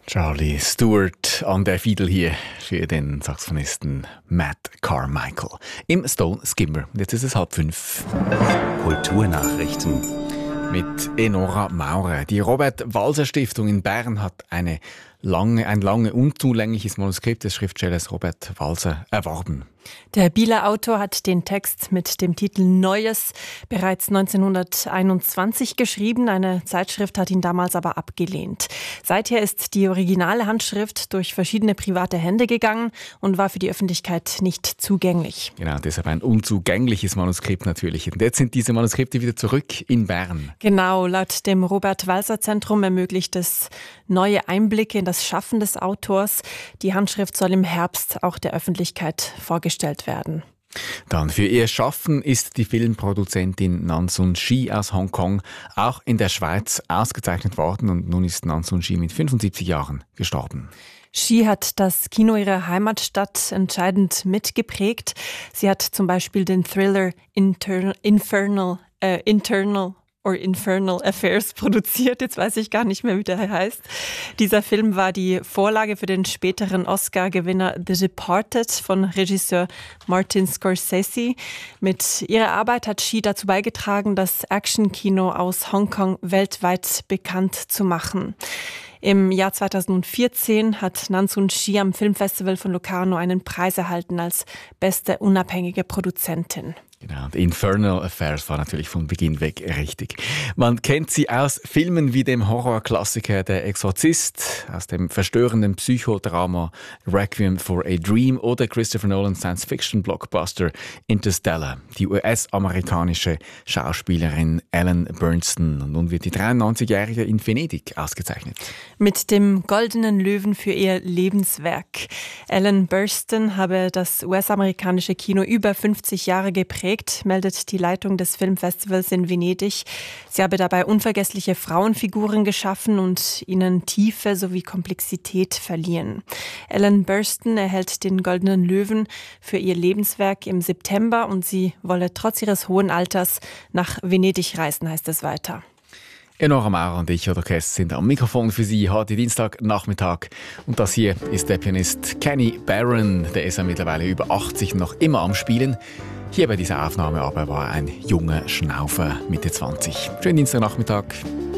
Charlie Stewart an der Fiedel hier für den Saxophonisten Matt Carmichael im Stone Skimmer. Jetzt ist es 4:30. Kulturnachrichten Mit Enora Maurer. Die Robert-Walser-Stiftung in Bern hat ein lange unzulängliches Manuskript des Schriftstellers Robert Walser erworben. Der Bieler Autor hat den Text mit dem Titel Neues bereits 1921 geschrieben. Eine Zeitschrift hat ihn damals aber abgelehnt. Seither ist die originale Handschrift durch verschiedene private Hände gegangen und war für die Öffentlichkeit nicht zugänglich. Genau, deshalb ein unzugängliches Manuskript natürlich. Und jetzt sind diese Manuskripte wieder zurück in Bern. Genau, laut dem Robert-Walser-Zentrum ermöglicht es neue Einblicke in das Schaffen des Autors. Die Handschrift soll im Herbst auch der Öffentlichkeit vorgestellt werden. Dann für ihr Schaffen ist die Filmproduzentin Nan Sun Shi aus Hongkong auch in der Schweiz ausgezeichnet worden und nun ist Nan Sun Shi mit 75 Jahren gestorben. Shi hat das Kino ihrer Heimatstadt entscheidend mitgeprägt. Sie hat zum Beispiel den Thriller Infernal Affairs produziert. Jetzt weiß ich gar nicht mehr, wie der heißt. Dieser Film war die Vorlage für den späteren Oscar-Gewinner The Departed von Regisseur Martin Scorsese. Mit ihrer Arbeit hat Shi dazu beigetragen, das Action-Kino aus Hongkong weltweit bekannt zu machen. Im Jahr 2014 hat Nan Sun Shi am Filmfestival von Locarno einen Preis erhalten als beste unabhängige Produzentin. Genau, Infernal Affairs war natürlich von Beginn weg richtig. Man kennt sie aus Filmen wie dem Horrorklassiker Der Exorzist, aus dem verstörenden Psychodrama Requiem for a Dream oder Christopher Nolans Science-Fiction-Blockbuster Interstellar. Die US-amerikanische Schauspielerin Ellen Burstyn. Und nun wird die 93-Jährige in Venedig ausgezeichnet. Mit dem Goldenen Löwen für ihr Lebenswerk. Ellen Burstyn habe das US-amerikanische Kino über 50 Jahre geprägt, meldet die Leitung des Filmfestivals in Venedig. Sie habe dabei unvergessliche Frauenfiguren geschaffen und ihnen Tiefe sowie Komplexität verliehen. Ellen Burstyn erhält den Goldenen Löwen für ihr Lebenswerk im September und sie wolle trotz ihres hohen Alters nach Venedig reisen, heißt es weiter. Enora Maurer und ich, Orchester, sind am Mikrofon für Sie heute Dienstagnachmittag. Und das hier ist der Pianist Kenny Barron. Der ist ja mittlerweile über 80 und noch immer am Spielen. Hier bei dieser Aufnahme aber war ein junger Schnaufer Mitte 20. Schönen Dienstagnachmittag.